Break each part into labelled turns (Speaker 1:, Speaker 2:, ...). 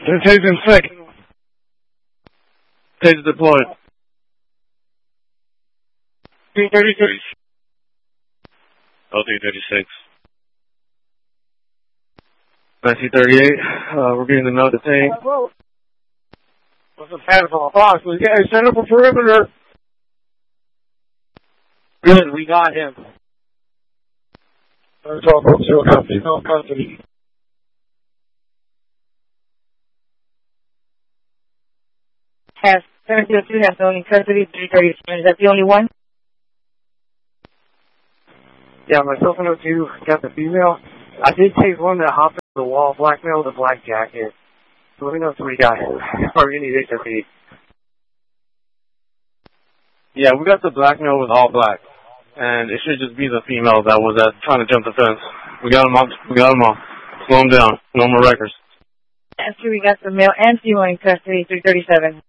Speaker 1: Taser second. Taser deployed. 336. L336. 1938. We're getting the note detained. What's the pattern on the box? Hey, set up a perimeter. Good, we got him. Let's talk about zero copy. No custody.
Speaker 2: Has 702 has no in custody, 337. Is that the only one?
Speaker 1: Yeah, my 702 got the female. I did take one that hopped over the wall, blackmail the black jacket. So let me know if we got him. Or any HFE. Yeah, we got the blackmail with all black. And it should just be the female that was trying to jump the fence. We got him all. Slow him down. No more records.
Speaker 2: After we got the male and female in custody, 337.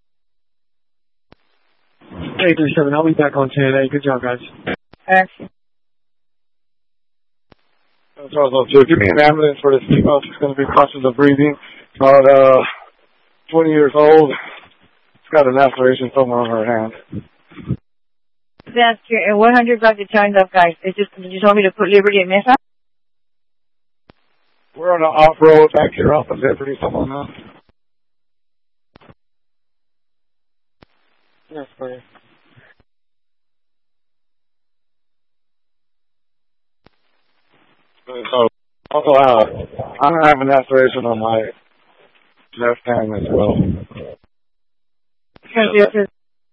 Speaker 1: Hey, 37, I'll be back on 10. Hey, good job, guys.
Speaker 2: Action.
Speaker 1: Give me an ambulance for this female. She's going to be conscious of breathing. About 20 years old. She's got an laceration somewhere on her hand.
Speaker 2: That's true. And 100 got the turned up, guys. Did you want me to put Liberty at Mesa?
Speaker 1: We're on an off-road back here off of Liberty, somewhere now. Yes, please. So, also, I have an laceration on my left hand as well.
Speaker 2: Yes.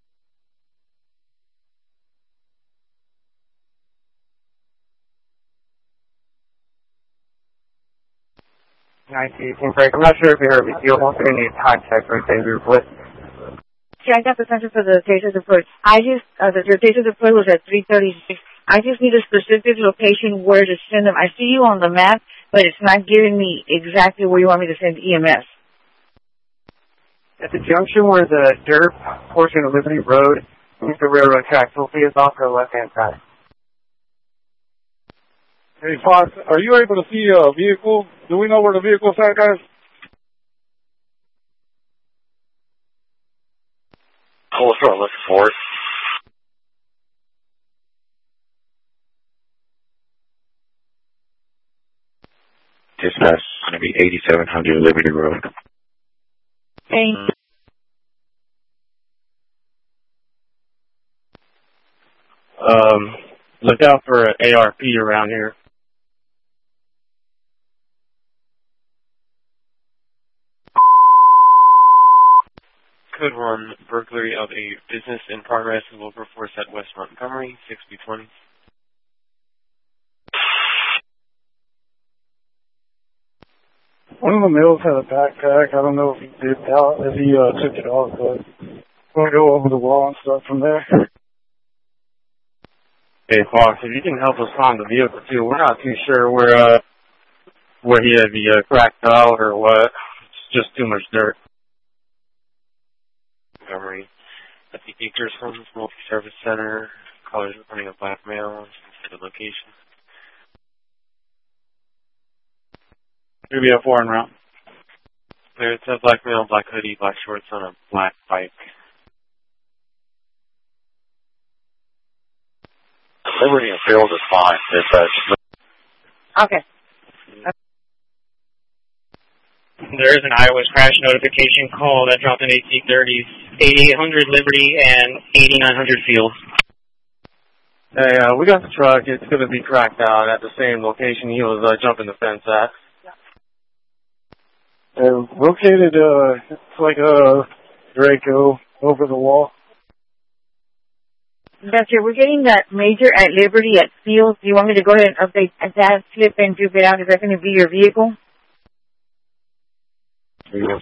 Speaker 1: 1918 break. I'm not sure if you heard me. You'll want to need time check for danger with.
Speaker 2: Yeah, I got the sensor for the taser deployed. The taser deployed was at 336. I just need a specific location where to send them. I see you on the map, but it's not giving me exactly where you want me to send EMS.
Speaker 1: At the junction where the dirt portion of Liberty Road meets the railroad tracks, you'll see us off to the left-hand side. Hey, Fox, are you able to see a vehicle? Do we know where the vehicle's at, guys?
Speaker 3: Cool, sure, looking for it. Dispatch is going to be 8700 Liberty Road.
Speaker 2: Thanks.
Speaker 1: Look out for an ARP around here.
Speaker 4: Code 1, burglary of a business in progress in Wilberforce at West Montgomery, 6B20.
Speaker 1: One of the males had a backpack. I don't know if he did that, if he took it off, but we're going to go over the wall and start from there. Hey, Fox, if you can help us find the vehicle, too. We're not too sure where he had the cracked out or what. It's just too much dirt.
Speaker 4: Montgomery at the Acres Homes Multi-Service Center. Callers reporting a black male inside the location.
Speaker 1: Maybe a foreign route.
Speaker 4: There, it's a black male, black hoodie, black shorts on a black bike.
Speaker 3: Liberty and Field is fine.
Speaker 2: Okay.
Speaker 5: There is an Iowa's crash notification call that dropped in AC30s, 8800 Liberty and 8900 Field.
Speaker 1: Hey, we got the truck. It's going to be cracked out at the same location he was jumping the fence at. Located, it's like a Draco over the wall.
Speaker 2: That's it. We're getting that major at Liberty at Field. Do you want me to go ahead and update that slip and dupe it out? Is that going to be your vehicle?
Speaker 3: Yeah,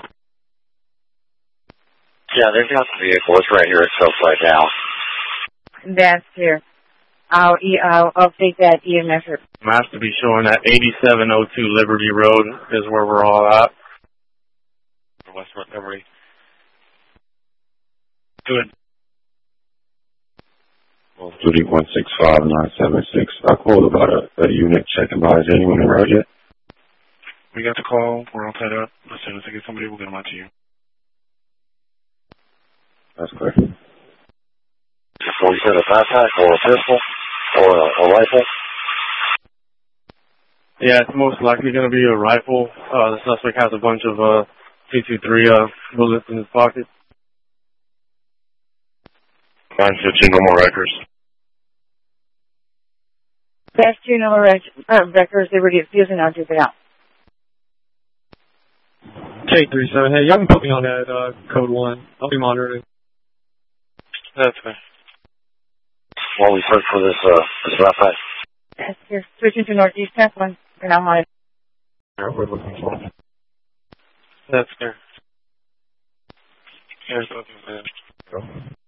Speaker 3: there's not the vehicle. It's right here. It's upside down.
Speaker 2: That's here. I'll update that EMS.
Speaker 1: Maps to be showing that 8702 Liberty Road is where we're all at.
Speaker 4: West Montgomery.
Speaker 1: Good.
Speaker 3: Well, 3165976. I called about a unit checking by. Is anyone around yet?
Speaker 1: We got the call. We're all tied up. As soon as I get somebody, we'll get them out to you.
Speaker 3: That's clear. So you said a backpack or a pistol or a rifle?
Speaker 1: Yeah, it's most likely going to be a rifle. The suspect has a bunch of C23 bullets in his pocket. 915, no more records.
Speaker 2: That's 2 number records. They were defusing. I'll do it out.
Speaker 1: K37. Hey, y'all can put me on that code 1. I'll be monitoring.
Speaker 4: That's good.
Speaker 3: While we search for this backpack.
Speaker 2: Yes, you're switching to Northeast 10-1. And I'm on it.
Speaker 1: We're looking for it.
Speaker 4: That's good. Here's what